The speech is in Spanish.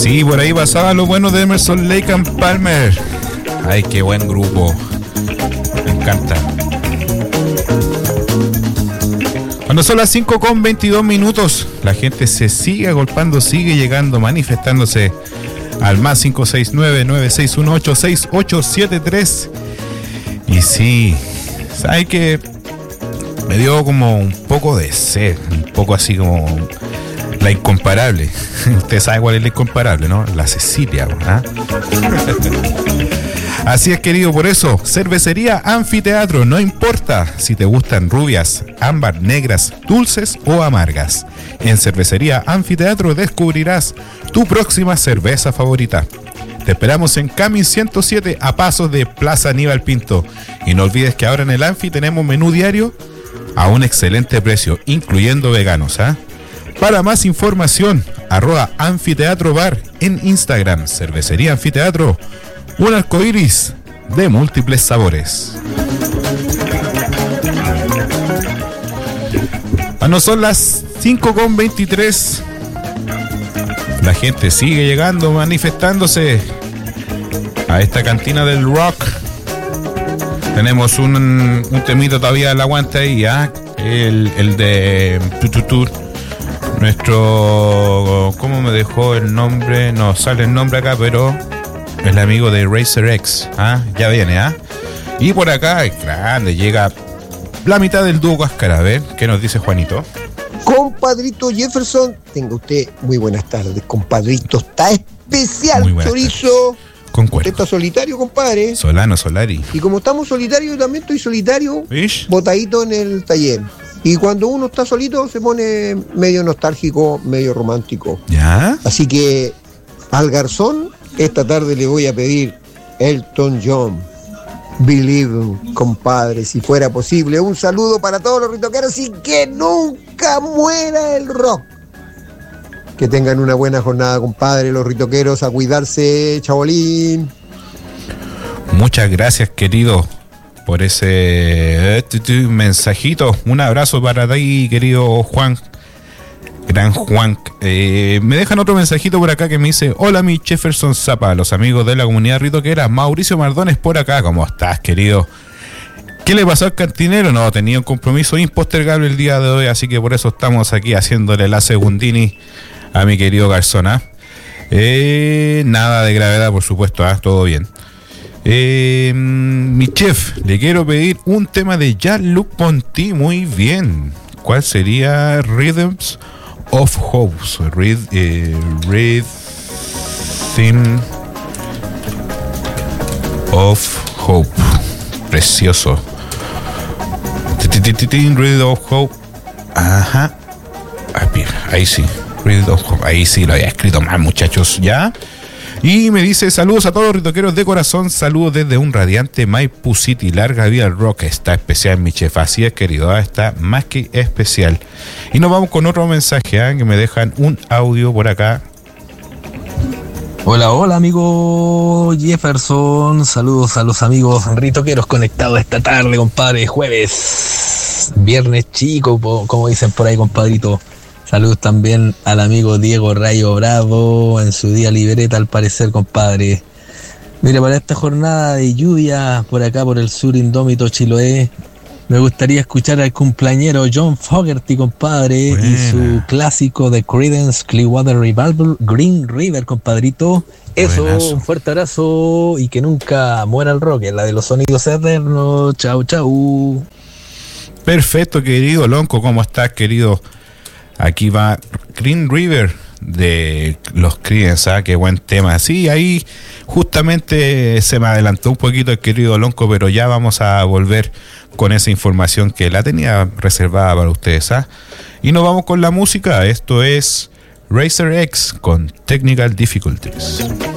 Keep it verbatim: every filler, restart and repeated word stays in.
Sí, por ahí pasaba lo bueno de Emerson, Lake and Palmer. Ay, qué buen grupo. Me encanta. Cuando son las cinco con veintidós minutos, la gente se sigue agolpando, sigue llegando, manifestándose al más cinco seis nueve, nueve seis uno ocho, seis ocho siete tres. Y sí, ¿sabe qué? Me dio como un poco de sed, un poco así como la incomparable. Usted sabe cuál es la incomparable, ¿no? La Cecilia, ¿ah? Así es, querido, por eso, Cervecería Anfiteatro, no importa si te gustan rubias, ámbar, negras, dulces o amargas. En Cervecería Anfiteatro descubrirás tu próxima cerveza favorita. Te esperamos en Camin ciento siete, a pasos de Plaza Aníbal Pinto. Y no olvides que ahora en el Anfi tenemos menú diario a un excelente precio, incluyendo veganos, ¿ah? Para más información, arroba Anfiteatro Bar en Instagram. Cervecería Anfiteatro, un arcoíris de múltiples sabores. Bueno, son las cinco con veintitrés. La gente sigue llegando, manifestándose a esta cantina del rock. Tenemos un, un temito todavía al aguante ahí, ¿ah? El, el de Tututur. Nuestro... ¿Cómo me dejó el nombre? No sale el nombre acá, pero el amigo de Racer X. ¿Ah? Ya viene, ¿ah? Y por acá, grande, llega la mitad del dúo Cáscara. A ver, ¿qué nos dice Juanito? Compadrito Jefferson, tenga usted muy buenas tardes, compadrito. Está especial, chorizo. Concuerdo. Usted está solitario, compadre. Solano, Solari. Y como estamos solitarios, yo también estoy solitario, ¿Ish? botadito en el taller. Y cuando uno está solito se pone medio nostálgico, medio romántico. ¿Ya? Así que al garzón esta tarde le voy a pedir Elton John, Believe, compadre, si fuera posible. Un saludo para todos los ritoqueros y que nunca muera el rock. Que tengan una buena jornada, compadre, los ritoqueros, a cuidarse, chabolín. Muchas gracias, querido, por ese mensajito. Un abrazo para ti, querido Juan. Gran Juan. Eh, me dejan otro mensajito por acá que me dice: hola, mi Jefferson Zapa, los amigos de la comunidad ritoquera. Mauricio Mardones por acá. ¿Cómo estás, querido? ¿Qué le pasó al cantinero? No, tenía un compromiso impostergable el día de hoy, así que por eso estamos aquí haciéndole la segundini a mi querido Garzona. Eh, nada de gravedad, por supuesto, ¿eh? Todo bien. Eh, mi chef, le quiero pedir un tema de Jean-Luc Ponty. Muy bien. ¿Cuál sería? Rhythms of Hope. Read, eh, Rhythm of Hope. Precioso. Rhythm of Hope. Ajá. Ahí sí. Rhythm of Hope. Ahí sí lo había escrito mal, muchachos. ¿Ya? Y me dice: saludos a todos los ritoqueros de corazón, saludos desde un radiante Maipú City, larga vida al rock. Está especial, mi chef. Así es, querido, ¿eh? Está más que especial. Y nos vamos con otro mensaje, ¿eh? Que me dejan un audio por acá. Hola, hola, amigo Jefferson. Saludos a los amigos ritoqueros conectados esta tarde, compadre. Jueves, viernes chico, como dicen por ahí, compadrito. Saludos también al amigo Diego Rayo Bravo en su día libreta, al parecer, compadre. Mire, para esta jornada de lluvia por acá, por el sur indómito Chiloé, me gustaría escuchar al cumpleañero John Fogerty, compadre, Buena. y su clásico de Creedence Clearwater Revival, Green River, compadrito. Eso, Buenazo. Un fuerte abrazo y que nunca muera el rock, la de los sonidos eternos. Chau, chau. Perfecto, querido Lonco, ¿cómo estás, querido? Aquí va Green River de los Creedence, ¿eh? Qué buen tema. Sí, ahí justamente se me adelantó un poquito el querido Lonco, pero ya vamos a volver con esa información que la tenía reservada para ustedes, ¿eh? Y nos vamos con la música. Esto es Racer X con Technical Difficulties.